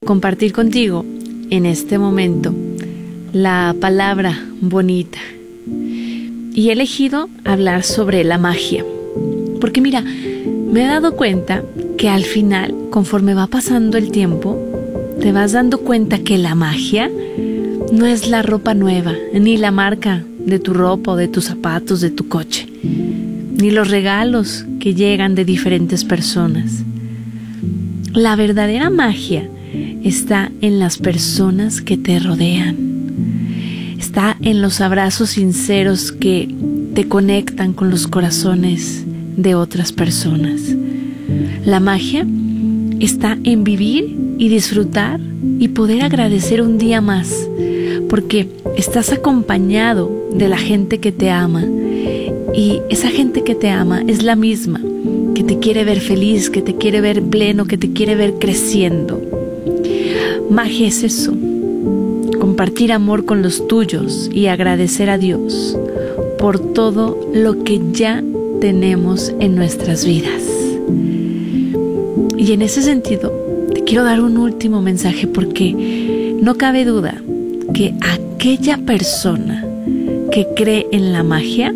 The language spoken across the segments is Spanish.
compartir contigo en este momento la palabra bonita. Y he elegido hablar sobre la magia. Porque mira, me he dado cuenta que al final, conforme va pasando el tiempo, te vas dando cuenta que la magia no es la ropa nueva, ni la marca de tu ropa o de tus zapatos, de tu coche, ni los regalos que llegan de diferentes personas. La verdadera magia está en las personas que te rodean. Está en los abrazos sinceros que te conectan con los corazones de otras personas. La magia está en vivir y disfrutar y poder agradecer un día más, porque estás acompañado de la gente que te ama, y esa gente que te ama es la misma que te quiere ver feliz, que te quiere ver pleno, que te quiere ver creciendo. Magia es eso, compartir amor con los tuyos y agradecer a Dios por todo lo que ya tenemos en nuestras vidas. Y en ese sentido, te quiero dar un último mensaje, porque no cabe duda que aquella persona que cree en la magia,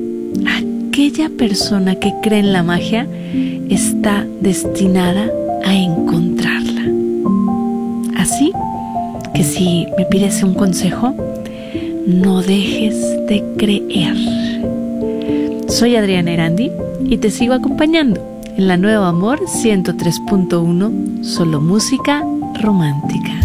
está destinada a encontrarla. Así que si me pides un consejo, no dejes de creer. Soy Adriana Erandi y te sigo acompañando en la Nuevo Amor 103.1, solo música romántica.